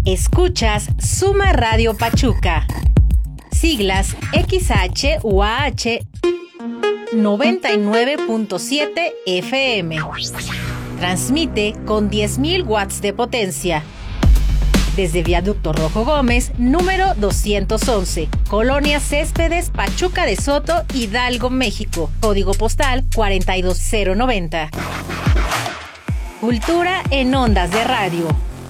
Escuchas Suma Radio Pachuca. Siglas XH-UAH 99.7 FM. Transmite con 10.000 watts de potencia. Desde Viaducto Rojo Gómez, número 211, Colonia Céspedes, Pachuca de Soto, Hidalgo, México. Código postal 42090. Cultura en ondas de radio.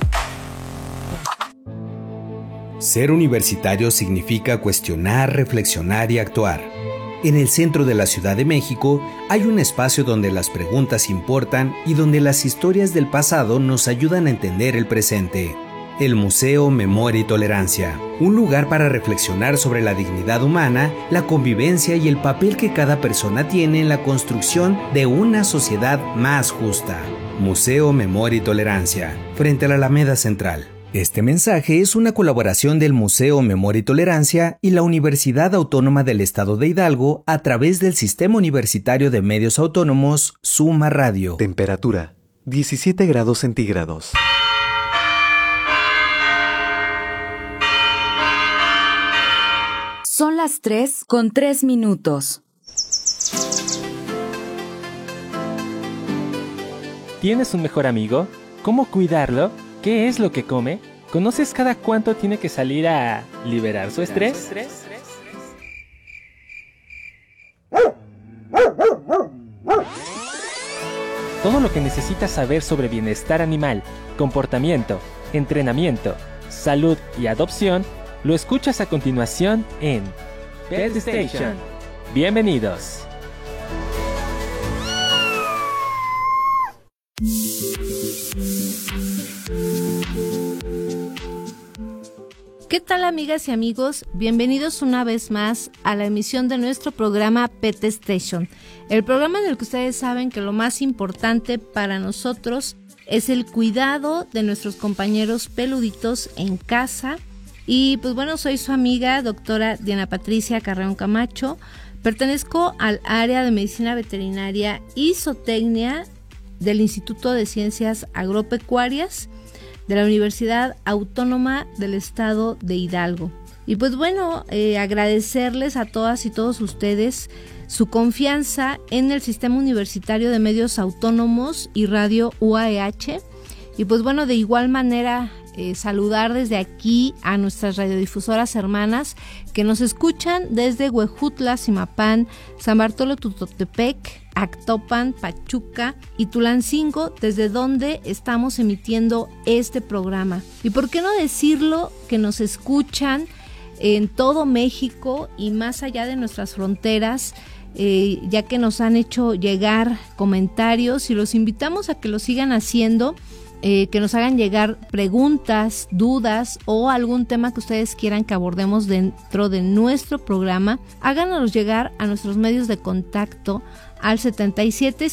Ser universitario significa cuestionar, reflexionar y actuar. En el centro de la Ciudad de México hay un espacio donde las preguntas importan y donde las historias del pasado nos ayudan a entender el presente. El Museo Memoria y Tolerancia, un lugar para reflexionar sobre la dignidad humana, la convivencia y el papel que cada persona tiene en la construcción de una sociedad más justa. Museo Memoria y Tolerancia, frente a la Alameda Central. Este mensaje es una colaboración del Museo Memoria y Tolerancia y la Universidad Autónoma del Estado de Hidalgo a través del Sistema Universitario de Medios Autónomos Suma Radio. Temperatura: 17 grados centígrados. Son las 3:03. ¿Tienes un mejor amigo? ¿Cómo cuidarlo? ¿Qué es lo que come? ¿Conoces cada cuánto tiene que salir a liberar su estrés? Todo lo que necesitas saber sobre bienestar animal, comportamiento, entrenamiento, salud y adopción lo escuchas a continuación en Pet Station. Bienvenidos. ¿Qué tal, amigas y amigos? Bienvenidos una vez más a la emisión de nuestro programa Pet Station, el programa en el que ustedes saben que lo más importante para nosotros es el cuidado de nuestros compañeros peluditos en casa. Y pues bueno, soy su amiga doctora Diana Patricia Carreón Camacho, pertenezco al área de medicina veterinaria y zootecnia del Instituto de Ciencias Agropecuarias de la Universidad Autónoma del Estado de Hidalgo. Y pues bueno, agradecerles a todas y todos ustedes su confianza en el Sistema Universitario de Medios Autónomos y Radio UAH. Y pues bueno, de igual manera saludar desde aquí a nuestras radiodifusoras hermanas que nos escuchan desde Huejutla, Zimapán, San Bartolo Tutotepec, Actopan, Pachuca y Tulancingo, desde donde estamos emitiendo este programa. Y por qué no decirlo, que nos escuchan en todo México y más allá de nuestras fronteras, ya que nos han hecho llegar comentarios y los invitamos a que lo sigan haciendo. Que nos hagan llegar preguntas, dudas o algún tema que ustedes quieran que abordemos dentro de nuestro programa. Háganos llegar a nuestros medios de contacto al 77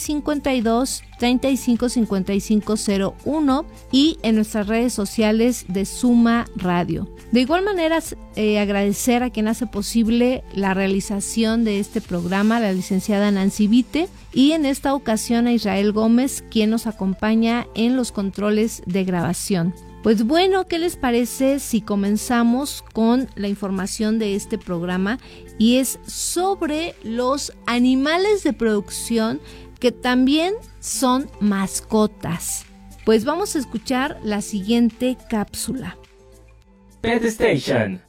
52 35 55 01 y en nuestras redes sociales de Suma Radio. De igual manera, agradecer a quien hace posible la realización de este programa, la licenciada Nancy Vite, y en esta ocasión a Israel Gómez, quien nos acompaña en los controles de grabación. Pues bueno, ¿qué les parece si comenzamos con la información de este programa? Y es sobre los animales de producción que también son mascotas. Pues vamos a escuchar la siguiente cápsula. Pet Station.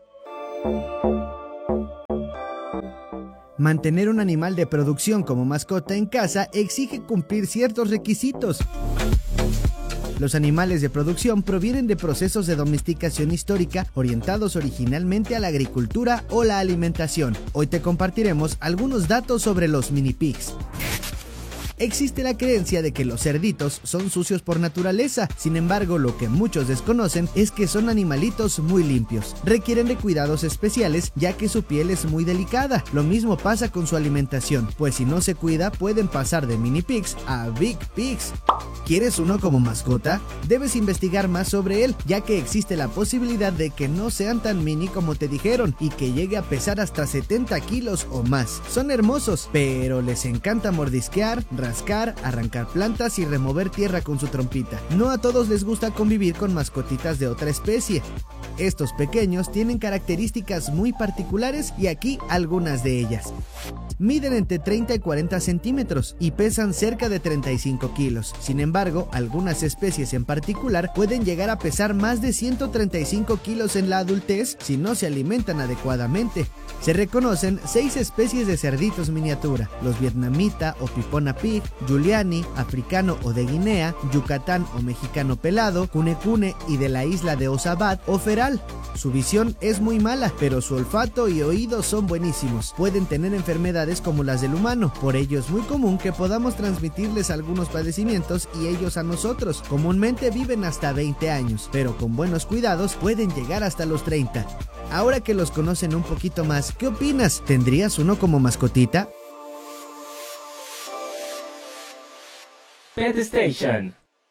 Mantener un animal de producción como mascota en casa exige cumplir ciertos requisitos. Los animales de producción provienen de procesos de domesticación histórica orientados originalmente a la agricultura o la alimentación. Hoy te compartiremos algunos datos sobre los mini pigs. Existe la creencia de que los cerditos son sucios por naturaleza, sin embargo, lo que muchos desconocen es que son animalitos muy limpios. Requieren de cuidados especiales ya que su piel es muy delicada. Lo mismo pasa con su alimentación, pues si no se cuida pueden pasar de mini pigs a big pigs. ¿Quieres uno como mascota? Debes investigar más sobre él, ya que existe la posibilidad de que no sean tan mini como te dijeron y que llegue a pesar hasta 70 kilos o más. Son hermosos, pero les encanta mordisquear, rascar, arrancar plantas y remover tierra con su trompita. No a todos les gusta convivir con mascotitas de otra especie. Estos pequeños tienen características muy particulares y aquí algunas de ellas. Miden entre 30 y 40 centímetros y pesan cerca de 35 kilos. Sin embargo, algunas especies en particular pueden llegar a pesar más de 135 kilos en la adultez si no se alimentan adecuadamente. Se reconocen 6 especies de cerditos miniatura: los vietnamita o pipona pig, giuliani, africano o de Guinea, yucatán o mexicano pelado, cunecune y de la isla de Osabat o feral. Su visión es muy mala, pero su olfato y oído son buenísimos. Pueden tener enfermedades como las del humano, por ello es muy común que podamos transmitirles algunos padecimientos y ellos a nosotros. Comúnmente viven hasta 20 años, pero con buenos cuidados pueden llegar hasta los 30. Ahora que los conocen un poquito más, ¿qué opinas? ¿Tendrías uno como mascotita? Pet Station.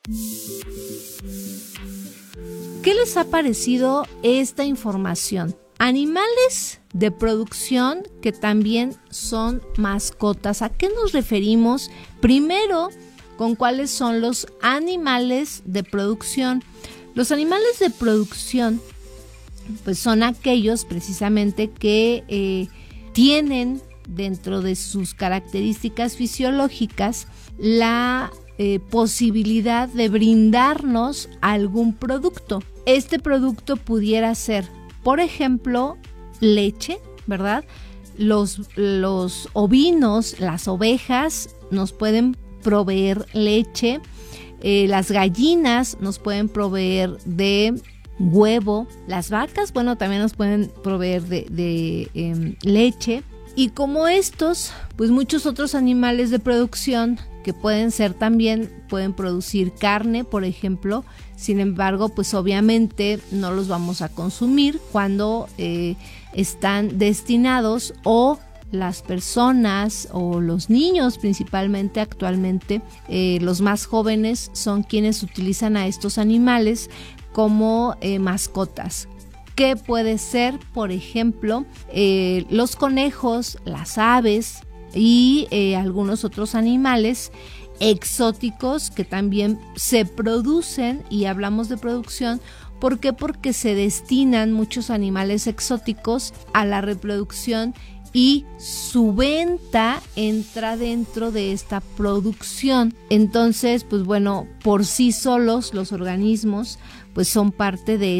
¿Qué les ha parecido esta información? Animales de producción que también son mascotas. ¿A qué nos referimos? Primero, con cuáles son los animales de producción. Los animales de producción, pues son aquellos precisamente que tienen dentro de sus características fisiológicas la posibilidad de brindarnos algún producto. Este producto pudiera ser, por ejemplo, leche, ¿verdad? Los ovinos, las ovejas nos pueden proveer leche, las gallinas nos pueden proveer de huevo, las vacas, bueno, también nos pueden proveer de leche. Y como estos, pues muchos otros animales de producción que pueden producir carne, por ejemplo. Sin embargo, pues obviamente no los vamos a consumir cuando están destinados, o las personas o los niños principalmente actualmente, los más jóvenes son quienes utilizan a estos animales como mascotas. ¿Qué puede ser? Por ejemplo, los conejos, las aves y algunos otros animales exóticos que también se producen, y hablamos de producción, ¿por qué? Porque se destinan muchos animales exóticos a la reproducción y su venta entra dentro de esta producción. Entonces, pues bueno, por sí solos los organismos pues son parte de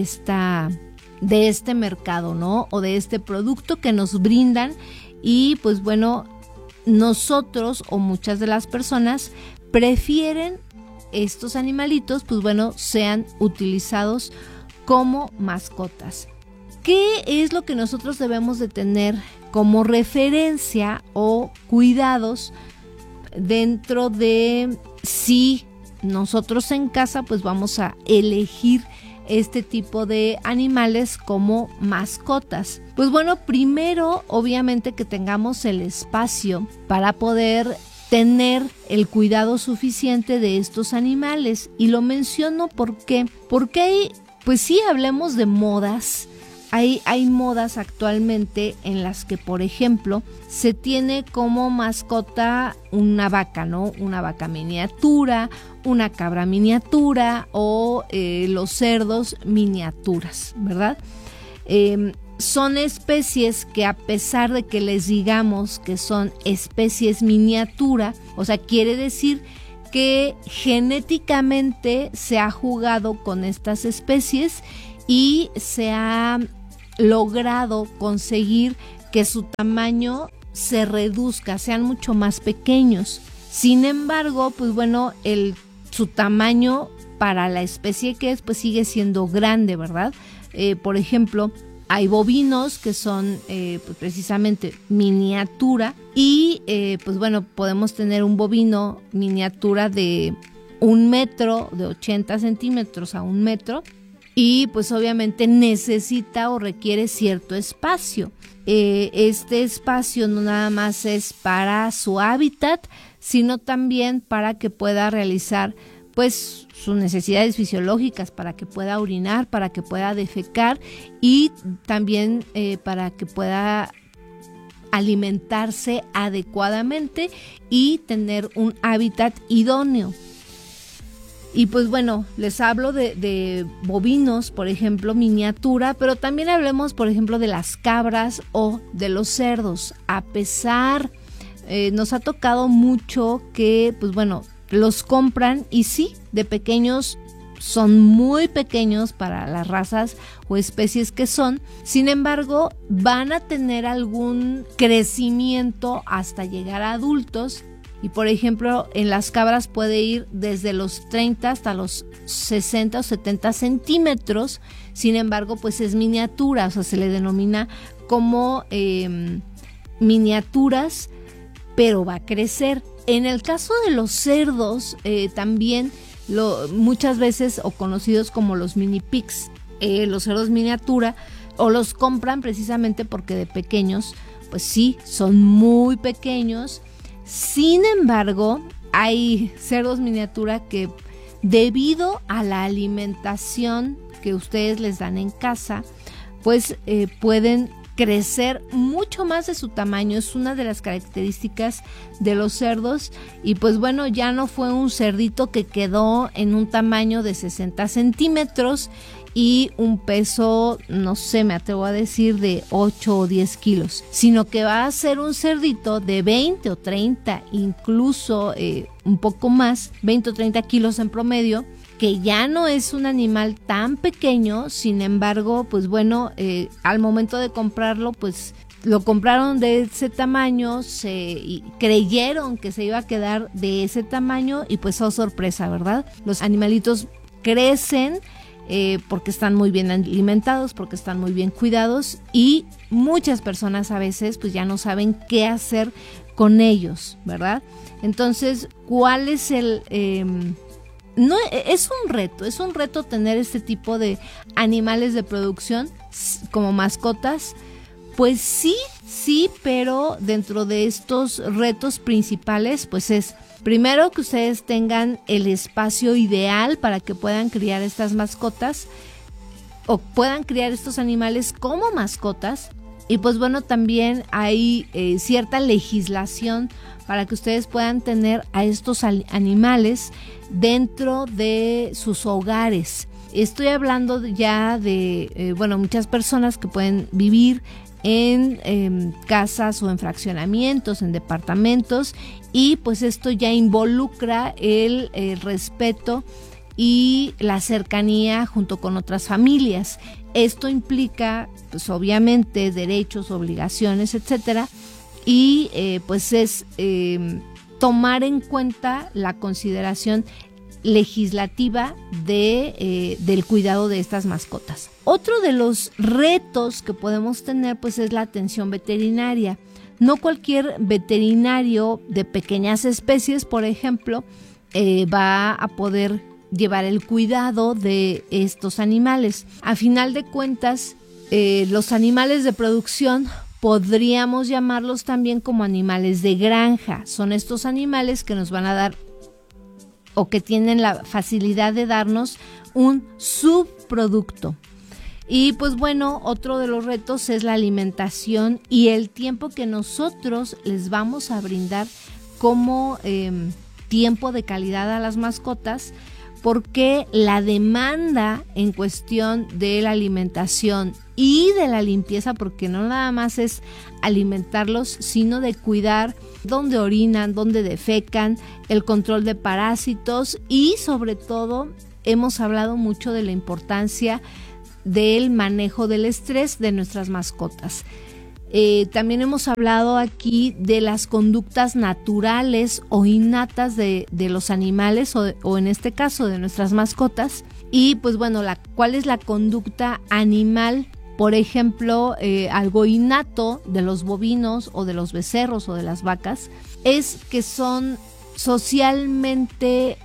este mercado, ¿no? O de este producto que nos brindan, y pues bueno, nosotros o muchas de las personas prefieren estos animalitos, pues bueno, sean utilizados como mascotas. ¿Qué es lo que nosotros debemos de tener como referencia o cuidados dentro de si nosotros en casa pues vamos a elegir este tipo de animales como mascotas? Pues bueno, primero obviamente que tengamos el espacio para poder tener el cuidado suficiente de estos animales. Y lo menciono porque hay, pues sí, hablemos de modas. Hay modas actualmente en las que, por ejemplo, se tiene como mascota una vaca, ¿no? Una vaca miniatura, una cabra miniatura o los cerdos miniaturas, ¿verdad? Son especies que, a pesar de que les digamos que son especies miniatura, o sea, quiere decir que genéticamente se ha jugado con estas especies y se ha logrado conseguir que su tamaño se reduzca, sean mucho más pequeños. Sin embargo, pues bueno, su tamaño para la especie que es, pues sigue siendo grande, ¿verdad? Por ejemplo, hay bovinos que son pues precisamente miniatura, y pues bueno, podemos tener un bovino miniatura de 1 metro, de 80 centímetros a 1 metro, y pues obviamente necesita o requiere cierto espacio. Este espacio no nada más es para su hábitat, sino también para que pueda realizar pues sus necesidades fisiológicas, para que pueda orinar, para que pueda defecar, y también para que pueda alimentarse adecuadamente y tener un hábitat idóneo. Y pues bueno, les hablo de bovinos, por ejemplo, miniatura, pero también hablemos, por ejemplo, de las cabras o de los cerdos. A pesar, nos ha tocado mucho que, pues bueno, los compran y sí, de pequeños son muy pequeños para las razas o especies que son. Sin embargo, van a tener algún crecimiento hasta llegar a adultos. Y por ejemplo, en las cabras puede ir desde los 30 hasta los 60 o 70 centímetros. Sin embargo, pues es miniatura, o sea, se le denomina como miniaturas, pero va a crecer. En el caso de los cerdos, también muchas veces, o conocidos como los mini pigs, los cerdos miniatura, o los compran precisamente porque de pequeños, pues sí, son muy pequeños. Sin embargo, hay cerdos miniatura que, debido a la alimentación que ustedes les dan en casa, pues pueden crecer mucho más de su tamaño. Es una de las características de los cerdos. Y pues bueno, ya no fue un cerdito que quedó en un tamaño de 60 centímetros y un peso, no sé, me atrevo a decir de 8 o 10 kilos, sino que va a ser un cerdito de 20 o 30, incluso un poco más, 20 o 30 kilos en promedio, que ya no es un animal tan pequeño. Sin embargo, pues bueno, al momento de comprarlo, pues lo compraron de ese tamaño, y creyeron que se iba a quedar de ese tamaño y pues, oh sorpresa, ¿verdad? Los animalitos crecen porque están muy bien alimentados, porque están muy bien cuidados, y muchas personas a veces pues ya no saben qué hacer con ellos, ¿verdad? Entonces, ¿cuál es no, es un reto tener este tipo de animales de producción como mascotas? Pues sí, pero dentro de estos retos principales, pues es primero que ustedes tengan el espacio ideal para que puedan criar estas mascotas o puedan criar estos animales como mascotas. Y pues bueno, también hay cierta legislación para que ustedes puedan tener a estos animales dentro de sus hogares. Estoy hablando ya de, muchas personas que pueden vivir en casas o en fraccionamientos, en departamentos, y pues esto ya involucra el respeto y la cercanía junto con otras familias. Esto implica, pues obviamente, derechos, obligaciones, etcétera, y pues es tomar en cuenta la consideración legislativa del cuidado de estas mascotas. Otro de los retos que podemos tener pues es la atención veterinaria. No cualquier veterinario de pequeñas especies, por ejemplo, va a poder llevar el cuidado de estos animales. A final de cuentas, los animales de producción podríamos llamarlos también como animales de granja. Son estos animales que nos van a dar o que tienen la facilidad de darnos un subproducto. Y pues bueno, otro de los retos es la alimentación y el tiempo que nosotros les vamos a brindar como tiempo de calidad a las mascotas, porque la demanda en cuestión de la alimentación y de la limpieza, porque no nada más es alimentarlos, sino de cuidar dónde orinan, dónde defecan, el control de parásitos, y sobre todo hemos hablado mucho de la importancia del manejo del estrés de nuestras mascotas. También hemos hablado aquí de las conductas naturales o innatas de los animales o en este caso de nuestras mascotas. Y pues bueno, ¿cuál es la conducta animal? Por ejemplo, algo innato de los bovinos o de los becerros o de las vacas es que son socialmente,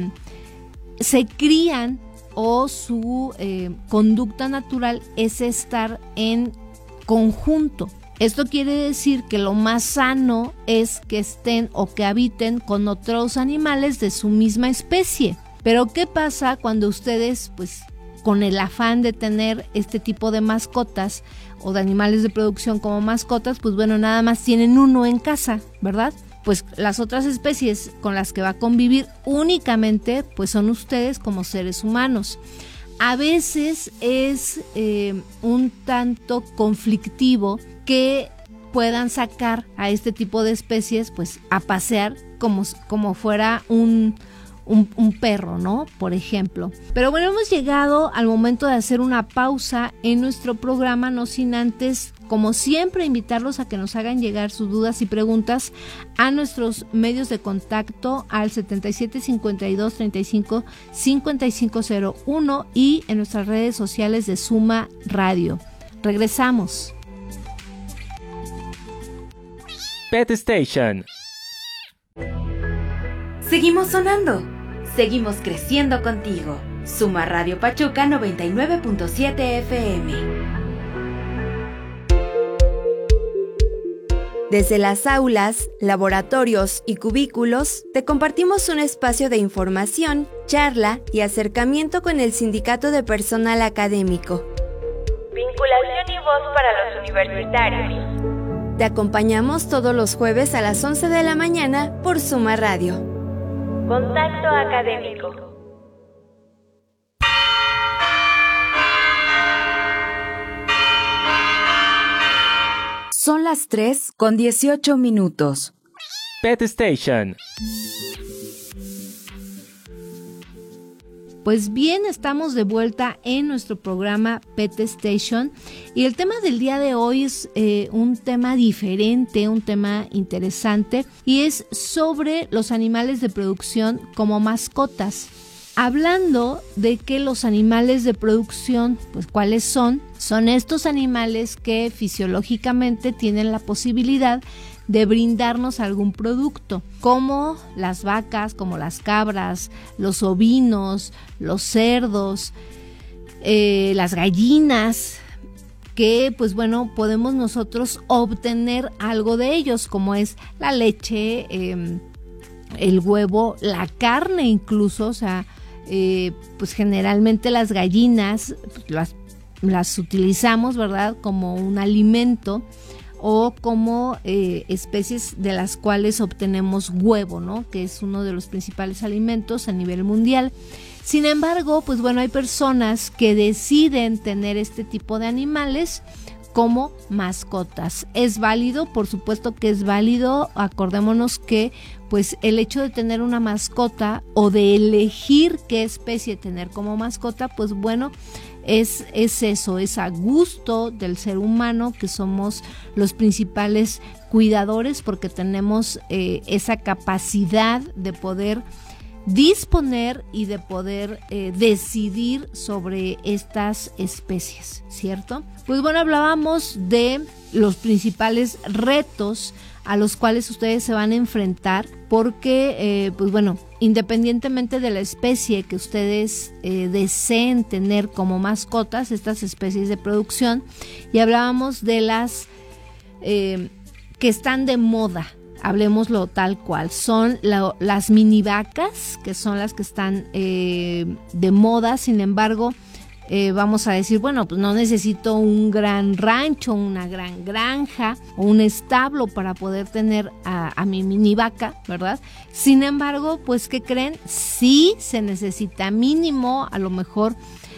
se crían, o su conducta natural es estar en conjunto. Esto quiere decir que lo más sano es que estén o que habiten con otros animales de su misma especie. Pero ¿qué pasa cuando ustedes pues con el afán de tener este tipo de mascotas o de animales de producción como mascotas, pues bueno, nada más tienen uno en casa, ¿verdad? Pues las otras especies con las que va a convivir únicamente pues son ustedes como seres humanos. A veces es un tanto conflictivo que puedan sacar a este tipo de especies pues a pasear como fuera un perro, ¿no? Por ejemplo. Pero bueno, hemos llegado al momento de hacer una pausa en nuestro programa, no sin antes, como siempre, invitarlos a que nos hagan llegar sus dudas y preguntas a nuestros medios de contacto al 7752355501 y en nuestras redes sociales de Suma Radio. Regresamos. Pet Station. Seguimos sonando. Seguimos creciendo contigo. Suma Radio Pachuca 99.7 FM. Desde las aulas, laboratorios y cubículos, te compartimos un espacio de información, charla y acercamiento con el Sindicato de Personal Académico. Vinculación y voz para los universitarios. Te acompañamos todos los jueves a las 11 de la mañana por Suma Radio. Contacto académico. Son las 3:18. Pet Station. Pues bien, estamos de vuelta en nuestro programa Pet Station y el tema del día de hoy es un tema diferente, un tema interesante y es sobre los animales de producción como mascotas. Hablando de que los animales de producción, pues ¿cuáles son? Son estos animales que fisiológicamente tienen la posibilidad de brindarnos algún producto, como las vacas, como las cabras, los ovinos, los cerdos, las gallinas, que pues bueno, podemos nosotros obtener algo de ellos, como es la leche, el huevo, la carne incluso, o sea, pues generalmente las gallinas las utilizamos, ¿verdad?, como un alimento o como especies de las cuales obtenemos huevo, ¿no?, que es uno de los principales alimentos a nivel mundial. Sin embargo, pues bueno, hay personas que deciden tener este tipo de animales como mascotas. ¿Es válido? Por supuesto que es válido. Acordémonos que pues el hecho de tener una mascota o de elegir qué especie tener como mascota, pues bueno, es eso, es a gusto del ser humano, que somos los principales cuidadores porque tenemos esa capacidad de poder disponer y de poder decidir sobre estas especies, ¿cierto? Pues bueno, hablábamos de los principales retos a los cuales ustedes se van a enfrentar porque, pues bueno, independientemente de la especie que ustedes deseen tener como mascotas, estas especies de producción, y hablábamos de las que están de moda, hablemoslo tal cual, son las mini vacas, que son las que están de moda. Sin embargo, vamos a decir, bueno, pues no necesito un gran rancho, una gran granja o un establo para poder tener a mi mini vaca, ¿verdad? Sin embargo, pues ¿qué creen? Sí se necesita mínimo, a lo mejor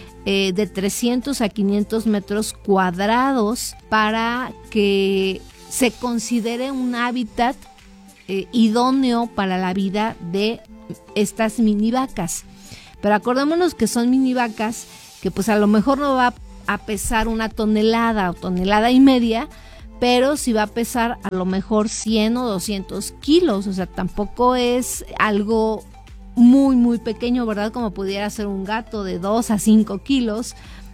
de 300 a 500 metros cuadrados para que se considere un hábitat idóneo para la vida de estas mini vacas. Pero acordémonos que son mini vacas que pues a lo mejor no va a pesar 1 tonelada o tonelada y media, pero sí va a pesar a lo mejor 100 o 200 kilos, o sea, tampoco es algo muy muy pequeño, ¿verdad? Como pudiera ser un gato de 2 a 5 kilos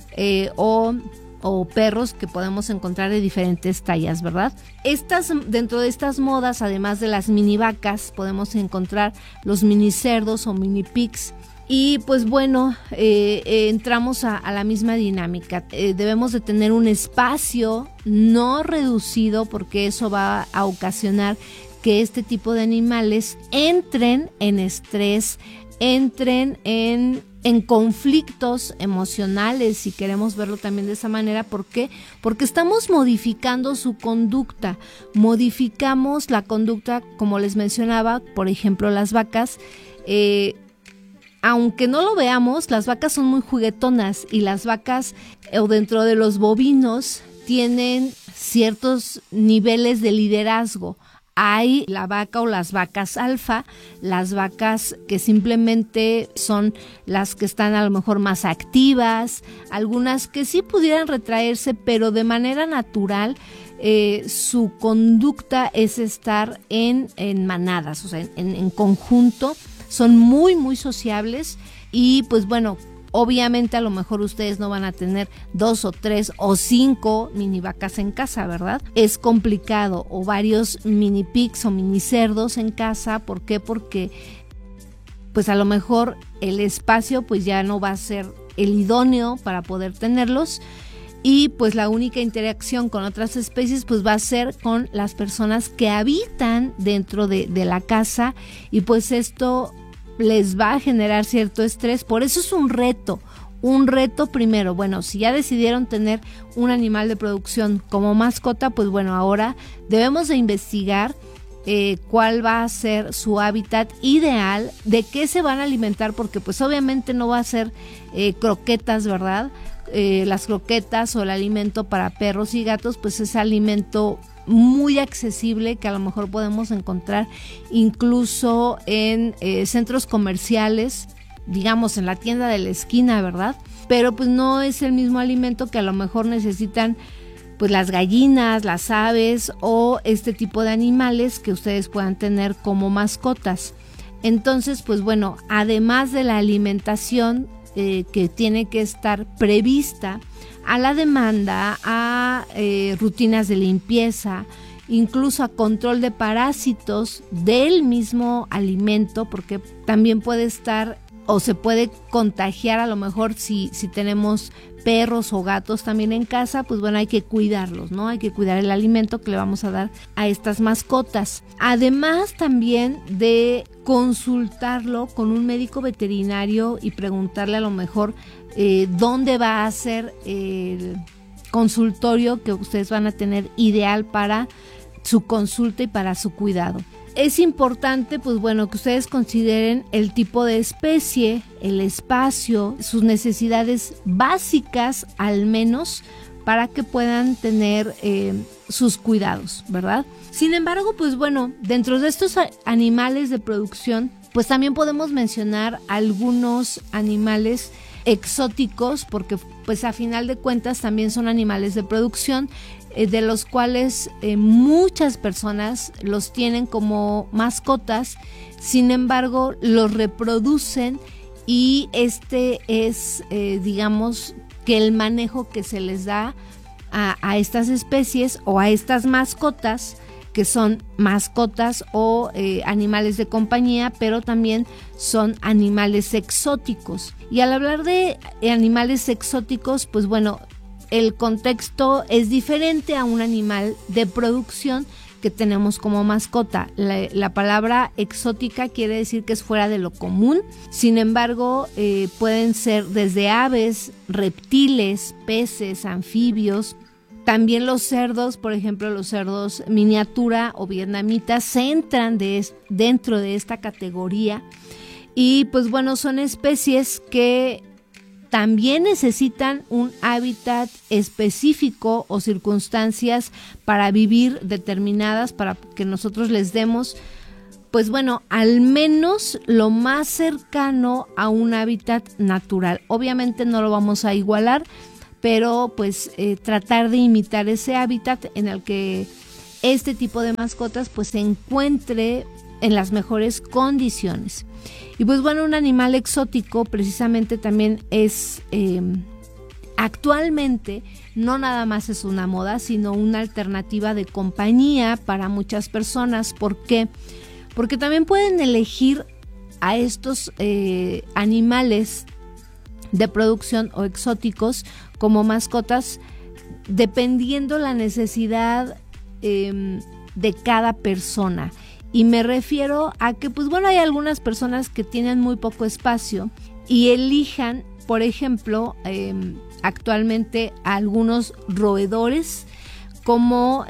o perros que podemos encontrar de diferentes tallas, ¿verdad? Dentro de estas modas, además de las mini vacas, podemos encontrar los mini cerdos o mini pigs. Y pues bueno, entramos a la misma dinámica. Debemos de tener un espacio no reducido porque eso va a ocasionar que este tipo de animales entren en estrés, entren en en conflictos emocionales, si queremos verlo también de esa manera. ¿Por qué? Porque estamos modificando su conducta, modificamos la conducta, como les mencionaba, por ejemplo, las vacas, aunque no lo veamos, las vacas son muy juguetonas y las vacas, o dentro de los bovinos, tienen ciertos niveles de liderazgo. Hay la vaca o las vacas alfa, las vacas que simplemente son las que están a lo mejor más activas, algunas que sí pudieran retraerse, pero de manera natural su conducta es estar en manadas, o sea, en conjunto, son muy, muy sociables y pues bueno, obviamente a lo mejor ustedes no van a tener 2 o 3 o 5 mini vacas en casa, ¿verdad? Es complicado, o varios mini pigs o mini cerdos en casa. ¿Por qué? Porque pues a lo mejor el espacio pues ya no va a ser el idóneo para poder tenerlos y pues la única interacción con otras especies pues va a ser con las personas que habitan dentro de la casa y pues esto les va a generar cierto estrés. Por eso es un reto primero. Bueno, si ya decidieron tener un animal de producción como mascota, pues bueno, ahora debemos de investigar cuál va a ser su hábitat ideal, de qué se van a alimentar, porque pues obviamente no va a ser croquetas, ¿verdad? Las croquetas o el alimento para perros y gatos, pues es alimento muy accesible que a lo mejor podemos encontrar incluso en centros comerciales, digamos en la tienda de la esquina, ¿verdad? Pero pues no es el mismo alimento que a lo mejor necesitan pues las gallinas, las aves o este tipo de animales que ustedes puedan tener como mascotas. Entonces pues bueno, además de la alimentación que tiene que estar prevista, a la demanda, a rutinas de limpieza, incluso a control de parásitos del mismo alimento, porque también puede estar o se puede contagiar a lo mejor si tenemos perros o gatos también en casa, pues bueno, hay que cuidarlos, ¿no? Hay que cuidar el alimento que le vamos a dar a estas mascotas. Además también de consultarlo con un médico veterinario y preguntarle a lo mejor dónde va a ser el consultorio que ustedes van a tener ideal para su consulta y para su cuidado. Es importante, pues bueno, que ustedes consideren el tipo de especie, el espacio, sus necesidades básicas al menos para que puedan tener sus cuidados, ¿verdad? Sin embargo, pues bueno, dentro de estos animales de producción, pues también podemos mencionar algunos animales exóticos, porque pues a final de cuentas también son animales de producción, de los cuales muchas personas los tienen como mascotas, sin embargo los reproducen y este es digamos que el manejo que se les da a estas especies o a estas mascotas, que son mascotas o animales de compañía, pero también son animales exóticos. Y al hablar de animales exóticos, pues bueno, el contexto es diferente a un animal de producción que tenemos como mascota. La palabra exótica quiere decir que es fuera de lo común. Sin embargo, pueden ser desde aves, reptiles, peces, anfibios. También los cerdos, por ejemplo, los cerdos miniatura o vietnamitas se entran dentro de esta categoría. Y pues bueno, son especies que también necesitan un hábitat específico o circunstancias para vivir determinadas, para que nosotros les demos, pues bueno, al menos lo más cercano a un hábitat natural. Obviamente no lo vamos a igualar, pero pues tratar de imitar ese hábitat en el que este tipo de mascotas pues se encuentre en las mejores condiciones. Y pues bueno, un animal exótico precisamente también es actualmente no nada más es una moda, sino una alternativa de compañía para muchas personas. ¿Por qué? Porque también pueden elegir a estos animales de producción o exóticos como mascotas dependiendo la necesidad de cada persona. Y me refiero a que, pues bueno, hay algunas personas que tienen muy poco espacio y elijan, por ejemplo, actualmente algunos roedores como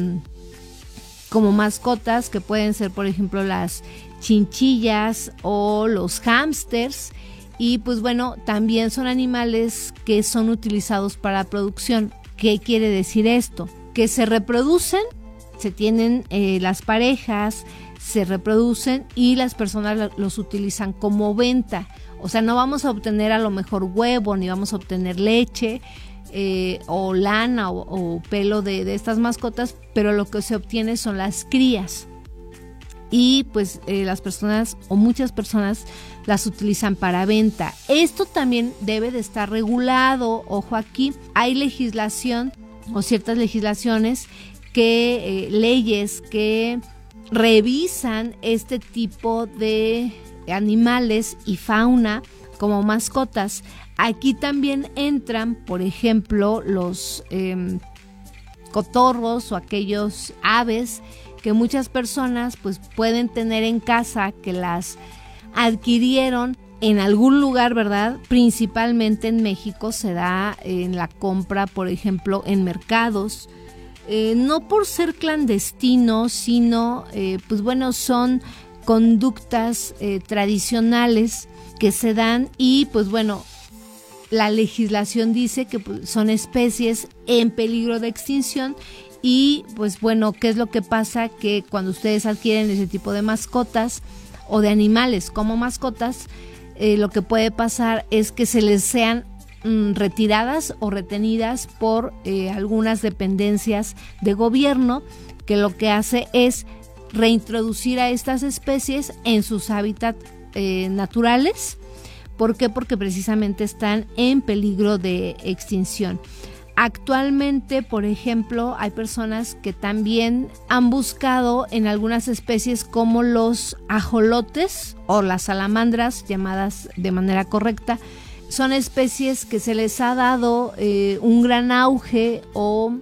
mascotas, que pueden ser, por ejemplo, las chinchillas o los hámsters. Y pues bueno, también son animales que son utilizados para producción. ¿Qué quiere decir esto? Que se reproducen, se tienen las parejas, se reproducen y las personas los utilizan como venta. O sea, no vamos a obtener a lo mejor huevo, ni vamos a obtener leche o lana o pelo de estas mascotas, pero lo que se obtiene son las crías. Y pues las personas o muchas personas las utilizan para venta. Esto también debe de estar regulado. Ojo aquí, hay legislación o ciertas legislaciones leyes que revisan este tipo de animales y fauna como mascotas. Aquí también entran, por ejemplo, los cotorros o aquellos aves que muchas personas pues pueden tener en casa, que las adquirieron en algún lugar, ¿verdad? Principalmente en México se da en la compra, por ejemplo, en mercados. No por ser clandestino, sino pues bueno, son conductas tradicionales que se dan y pues bueno, la legislación dice que pues, son especies en peligro de extinción. Y pues bueno, ¿qué es lo que pasa? Que cuando ustedes adquieren ese tipo de mascotas o de animales como mascotas, lo que puede pasar es que se les sean retiradas o retenidas por algunas dependencias de gobierno, que lo que hace es reintroducir a estas especies en sus hábitats naturales. ¿Por qué? Porque precisamente están en peligro de extinción. Actualmente, por ejemplo, hay personas que también han buscado en algunas especies como los ajolotes o las salamandras, llamadas de manera correcta. Son especies que se les ha dado un gran auge o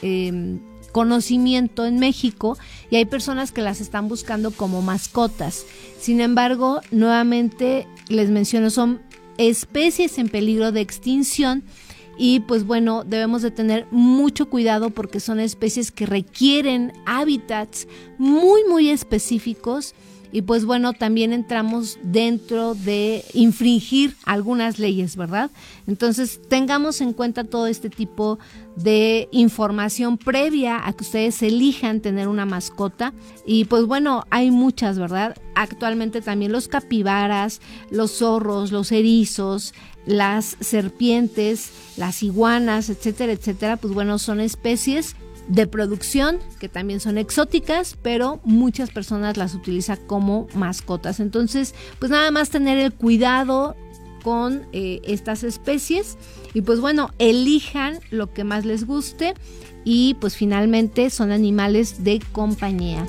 conocimiento en México y hay personas que las están buscando como mascotas. Sin embargo, nuevamente les menciono, son especies en peligro de extinción. Y pues bueno, debemos de tener mucho cuidado porque son especies que requieren hábitats muy muy específicos y pues bueno, también entramos dentro de infringir algunas leyes, ¿verdad? Entonces tengamos en cuenta todo este tipo de información previa a que ustedes elijan tener una mascota y pues bueno, hay muchas, ¿verdad? Actualmente también los capibaras, los zorros, los erizos, las serpientes, las iguanas, etcétera, etcétera, pues bueno, son especies de producción que también son exóticas, pero muchas personas las utilizan como mascotas. Entonces, pues nada más tener el cuidado con estas especies y pues bueno, elijan lo que más les guste y pues finalmente son animales de compañía.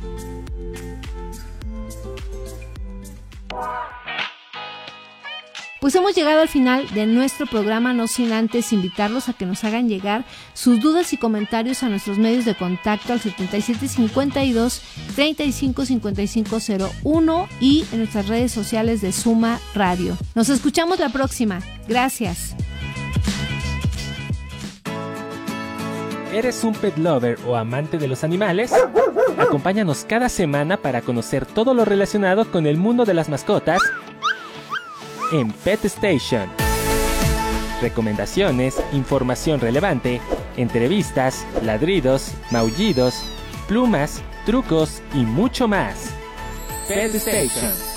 Pues hemos llegado al final de nuestro programa, no sin antes invitarlos a que nos hagan llegar sus dudas y comentarios a nuestros medios de contacto al 7752-355501 y en nuestras redes sociales de Suma Radio. Nos escuchamos la próxima. Gracias. ¿Eres un pet lover o amante de los animales? Acompáñanos cada semana para conocer todo lo relacionado con el mundo de las mascotas en Pet Station. Recomendaciones, información relevante, entrevistas, ladridos, maullidos, plumas, trucos y mucho más. Pet Station.